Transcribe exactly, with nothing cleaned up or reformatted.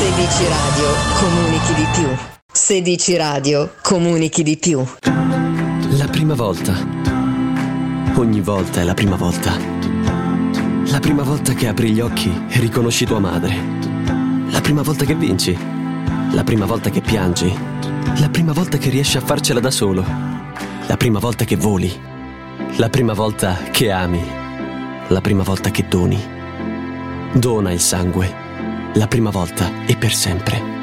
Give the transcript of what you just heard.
sedici Radio, comunichi di più. sedici Radio, comunichi di più. La prima volta. Ogni volta è la prima volta. La prima volta che apri gli occhi e riconosci tua madre. La prima volta che vinci. La prima volta che piangi. La prima volta che riesci a farcela da solo. La prima volta che voli. La prima volta che ami. La prima volta che doni. Dona il sangue. La prima volta e per sempre.